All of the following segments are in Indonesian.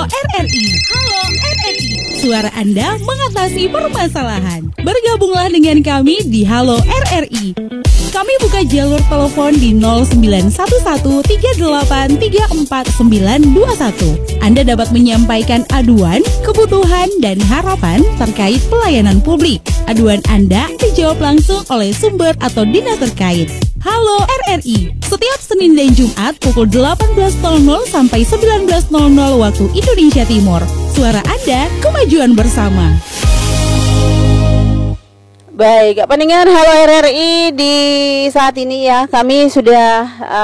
RRI. Halo RRI. Suara Anda mengatasi permasalahan. Bergabunglah dengan kami di Halo RRI. Kami buka jalur telepon di 0911383491. Anda dapat menyampaikan aduan, kebutuhan, dan harapan terkait pelayanan publik. Aduan Anda dijawab langsung oleh sumber atau dinas terkait. Halo RRI, setiap Senin dan Jumat pukul 18.00 sampai 19.00 waktu Indonesia Timur. Suara Anda, kemajuan bersama. Baik, pendengar Halo RRI di saat ini ya, kami sudah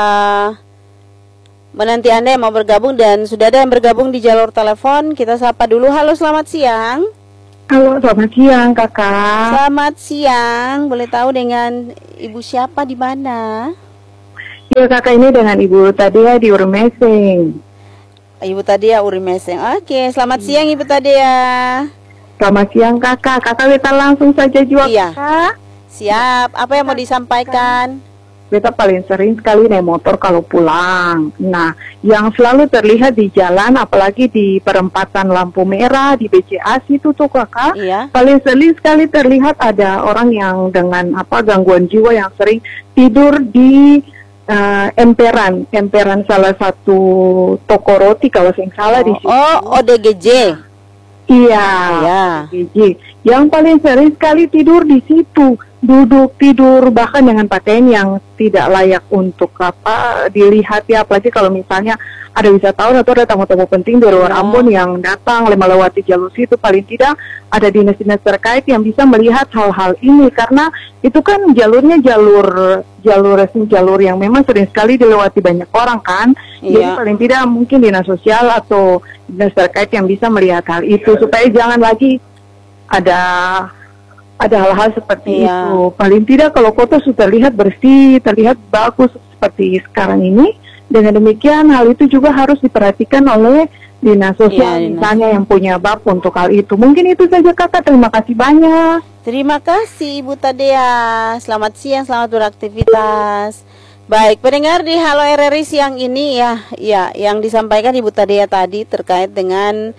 menanti Anda yang mau bergabung dan sudah ada yang bergabung di jalur telepon. Kita sapa dulu. Halo, selamat siang. Halo, selamat siang kakak. Selamat siang, boleh tahu dengan ibu siapa di mana? Ya kakak, ini dengan Ibu Tadia di Urimeseng. Ibu Tadia Urimeseng. Oke, selamat siang Ibu Tadia. Selamat siang kakak. Kakak kita langsung saja juga Iya. kakak. Siap, apa yang mau disampaikan? Kita paling sering sekali naik motor kalau pulang. Nah, yang selalu terlihat di jalan, apalagi di perempatan lampu merah, di BCA situ tuh kakak, Iya. paling sering sekali terlihat ada orang yang dengan gangguan jiwa yang sering tidur di emperan salah satu toko roti kalau saya salah di situ. Oh, ODGJ. Iya. Ya. ODGJ. Yang paling sering sekali tidur di situ, duduk tidur bahkan dengan pakaian yang tidak layak untuk dilihat ya, apalagi kalau misalnya ada wisatawan atau ada tamu-tamu penting dari luar Ambon yang datang melewati jalur situ, paling tidak ada dinas-dinas terkait yang bisa melihat hal-hal ini, karena itu kan jalurnya jalur resmi, jalur yang memang sering sekali dilewati banyak orang kan. Jadi paling tidak mungkin dinas sosial atau dinas terkait yang bisa melihat hal itu supaya jangan lagi ada hal-hal seperti itu. Paling tidak kalau kota sudah terlihat bersih, terlihat bagus seperti sekarang ini, dengan demikian hal itu juga harus diperhatikan oleh dinas sosial misalnya yang punya bab untuk hal itu. Mungkin itu saja kakak, terima kasih banyak. Terima kasih Ibu Tadia. Selamat siang, selamat beraktivitas. Baik, pendengar di Halo RRI siang ini ya, yang disampaikan Ibu Tadia tadi terkait dengan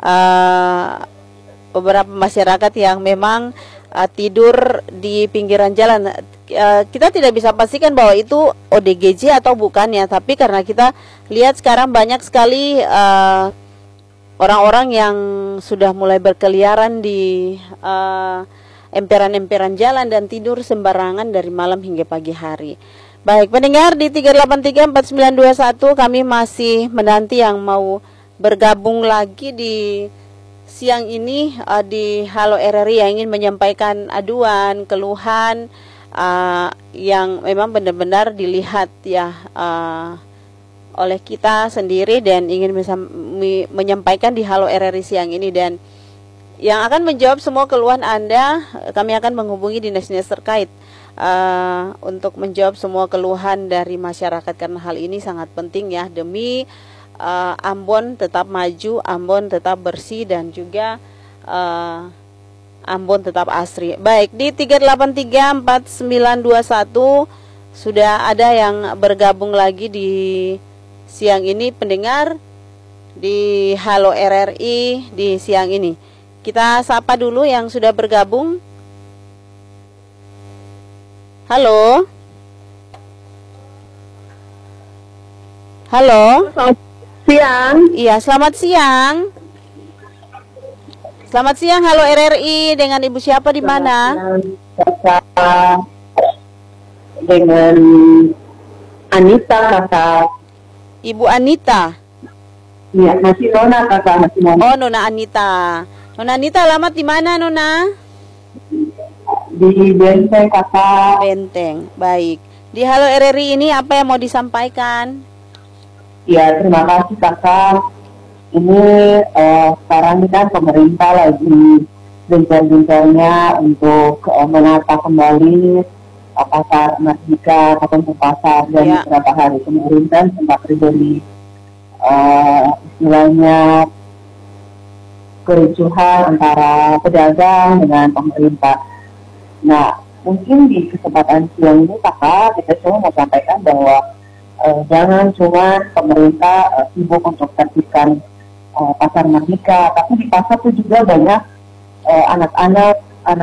beberapa masyarakat yang memang tidur di pinggiran jalan. Kita tidak bisa pastikan bahwa itu ODGJ atau bukan ya, tapi karena kita lihat sekarang banyak sekali orang-orang yang sudah mulai berkeliaran di emperan-emperan jalan dan tidur sembarangan dari malam hingga pagi hari. Baik, pendengar di 3834921 kami masih menanti yang mau bergabung lagi di siang ini di Halo RRI yang ingin menyampaikan aduan, keluhan yang memang benar-benar dilihat ya oleh kita sendiri dan ingin menyampaikan di Halo RRI siang ini. Dan yang akan menjawab semua keluhan Anda, kami akan menghubungi dinas-dinas terkait untuk menjawab semua keluhan dari masyarakat, karena hal ini sangat penting ya demi Ambon tetap maju, Ambon tetap bersih, dan juga Ambon tetap asri. Baik, di 3834921 sudah ada yang bergabung lagi di siang ini, pendengar di Halo RRI di siang ini. Kita sapa dulu yang sudah bergabung. Halo. Halo. Siang. Iya, selamat siang. Selamat siang, Halo RRI, dengan Ibu siapa di mana? Dengan Anita kakak. Ibu Anita. Iya, masih Nona kakak, masih Nona. Oh, Nona Anita. Nona Anita, alamat di mana, Nona? Di Benteng kakak. Benteng. Baik. Di Halo RRI ini apa yang mau disampaikan? Ya, terima kasih kakak. Ini sekarang kan pemerintah lagi gencar-gencarnya untuk menata kembali pasar Merdeka atau pasar, dan beberapa hari kemarin kan sempat terjadi istilahnya kericuhan antara pedagang dengan pemerintah. Nah, mungkin di kesempatan siang ini kakak, kita semua mau sampaikan bahwa jangan cuma pemerintah sibuk untuk tertibkan pasar Merdeka, tapi di pasar itu juga banyak anak-anak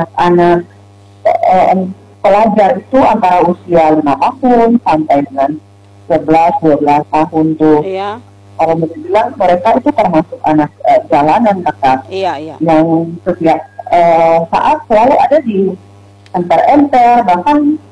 pelajar itu antara usia 5 tahun sampai dengan 11-12 tahun tuh. Iya. Kalau boleh bilang mereka itu termasuk anak jalanan, Kakak. Iya. Yang setiap saat selalu ada di emper-emper, bahkan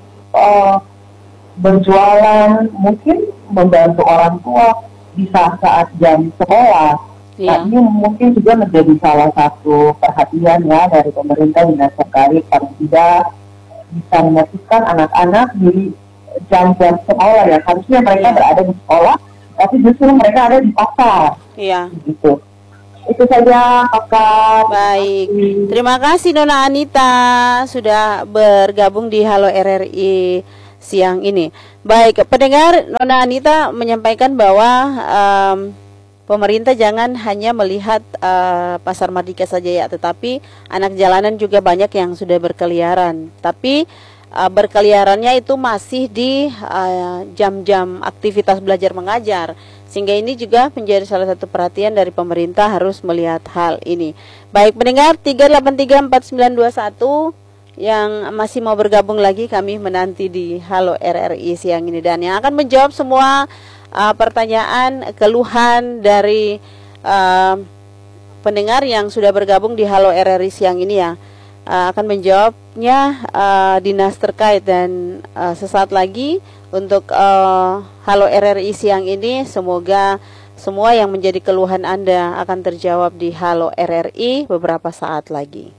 berjualan, mungkin membantu orang tua di saat jam sekolah. Nah, ini mungkin juga menjadi salah satu perhatian ya dari pemerintah dinas terkait, paling tidak bisa menyatukan anak-anak di jam-jam sekolah ya. Harusnya mereka berada di sekolah, tapi justru mereka ada di pasar. Iya. Gitu. Itu saja, Kakak. Baik. Terima kasih Nona Anita sudah bergabung di Halo RRI siang ini. Baik, pendengar, Nona Anita menyampaikan bahwa pemerintah jangan hanya melihat pasar Merdeka saja ya, tetapi anak jalanan juga banyak yang sudah berkeliaran. Tapi berkeliarannya itu masih di jam-jam aktivitas belajar mengajar, sehingga ini juga menjadi salah satu perhatian dari pemerintah harus melihat hal ini. Baik pendengar, 3834921 yang masih mau bergabung lagi, kami menanti di Halo RRI siang ini, dan yang akan menjawab semua pertanyaan, keluhan dari pendengar yang sudah bergabung di Halo RRI siang ini ya, akan menjawabnya dinas terkait. Dan sesaat lagi untuk Halo RRI siang ini, semoga semua yang menjadi keluhan Anda akan terjawab di Halo RRI beberapa saat lagi.